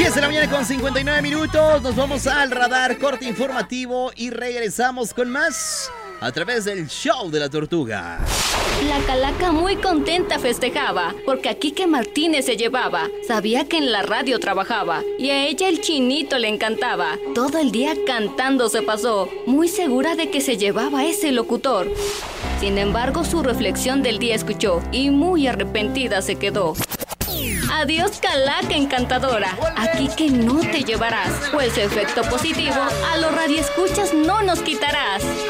10 de la mañana con 59 minutos. Nos vamos al radar, corte informativo y regresamos con más a través del show de la tortuga. La calaca muy contenta festejaba, porque a Quique Martínez se llevaba. Sabía que en la radio trabajaba, y a ella el chinito le encantaba. Todo el día cantando se pasó, muy segura de que se llevaba ese locutor. Sin embargo, su reflexión del día escuchó, y muy arrepentida se quedó. Adiós, calaca encantadora, aquí que no te llevarás, pues efecto positivo a los radioescuchas no nos quitarás.